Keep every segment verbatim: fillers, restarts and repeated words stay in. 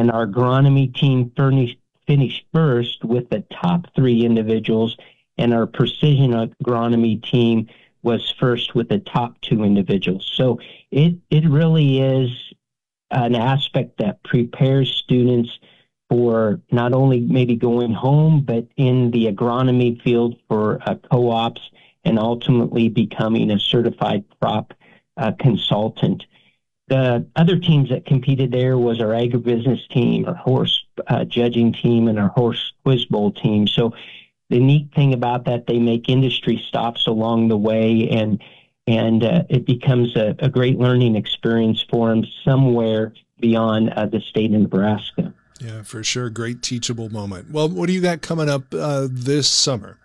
and our agronomy team furnished, finished first with the top three individuals, and our precision agronomy team was first with the top two individuals. So it, it really is an aspect that prepares students for not only maybe going home, but in the agronomy field for uh, co-ops and ultimately becoming a certified crop uh, consultant. The other teams that competed there was our agribusiness team, our horse uh, judging team, and our horse quiz bowl team. So the neat thing about that, they make industry stops along the way, and and uh, it becomes a, a great learning experience for them somewhere beyond uh, the state of Nebraska. Yeah, for sure. Great teachable moment. Well, what do you got coming up uh, this summer?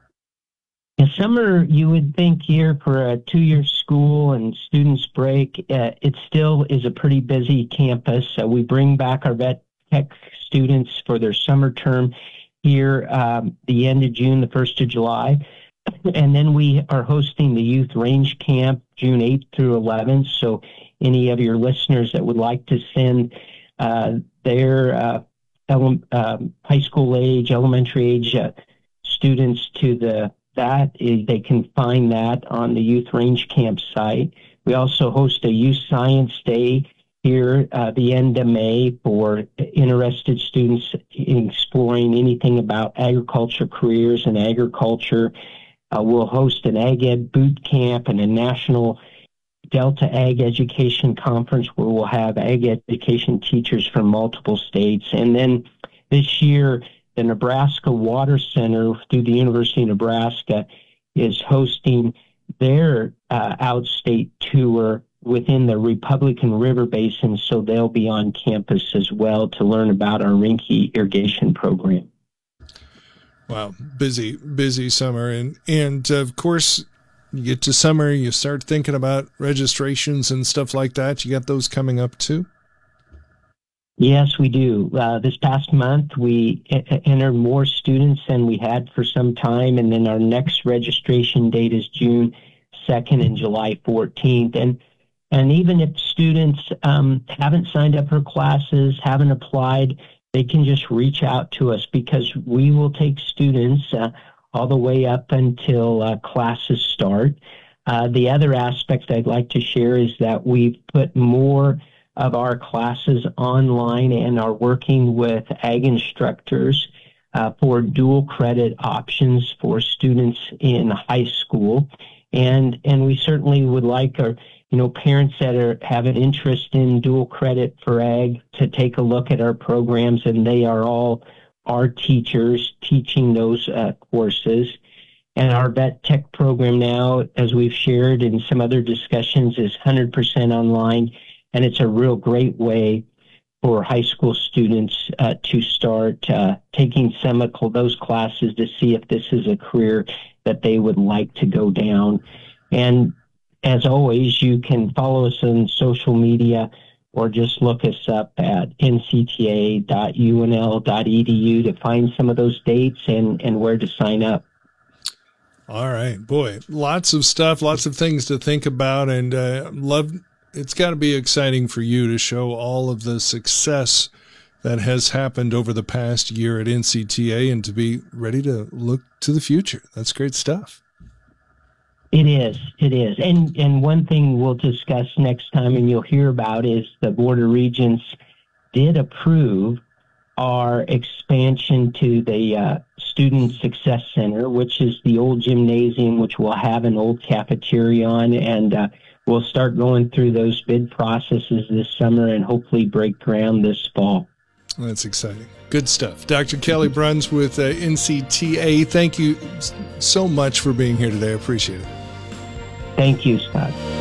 In summer, you would think here for a two-year school and students break, uh, it still is a pretty busy campus. Uh, we bring back our vet tech students for their summer term here um, the end of June, the first of July. And then we are hosting the Youth Range Camp June eighth through eleventh. So any of your listeners that would like to send uh, their uh, ele- um, high school age, elementary age uh, students to the that is, they can find that on the Youth Range Camp site. We also host a Youth Science Day here uh, the end of May for interested students exploring anything about agriculture careers and agriculture. Uh, we'll host an Ag Ed boot camp and a national Delta Ag Education Conference where we'll have ag education teachers from multiple states. And then this year, the Nebraska Water Center through the University of Nebraska is hosting their uh, outstate tour within the Republican River Basin, so they'll be on campus as well to learn about our Rinke irrigation program. Wow, busy, busy summer. And, and of course, you get to summer, you start thinking about registrations and stuff like that. You got those coming up too? Yes, we do. Uh, this past month, we e- entered more students than we had for some time, and then our next registration date is June second and July fourteenth. And and even if students um, haven't signed up for classes, haven't applied, they can just reach out to us because we will take students uh, all the way up until uh, classes start. Uh, the other aspect I'd like to share is that we've put more of our classes online and are working with ag instructors uh, for dual credit options for students in high school. And and we certainly would like our you know parents that are have an interest in dual credit for ag to take a look at our programs, and they are all our teachers teaching those uh, courses. And our vet tech program now, as we've shared in some other discussions, is one hundred percent online. And it's a real great way for high school students uh, to start uh, taking some of those classes to see if this is a career that they would like to go down. And as always, you can follow us on social media or just look us up at n c t a dot u n l dot e d u to find some of those dates and, and where to sign up. All right, boy, lots of stuff, lots of things to think about, and uh, love. It's got to be exciting for you to show all of the success that has happened over the past year at N C T A and to be ready to look to the future. That's great stuff. It is. It is. And and one thing we'll discuss next time and you'll hear about is the Board of Regents did approve our expansion to the uh, Student Success Center, which is the old gymnasium, which will have an old cafeteria on, and uh, we'll start going through those bid processes this summer and hopefully break ground this fall. That's exciting. Good stuff. Doctor Kelly Bruns with uh, N C T A, thank you so much for being here today. I appreciate it. Thank you, Scott.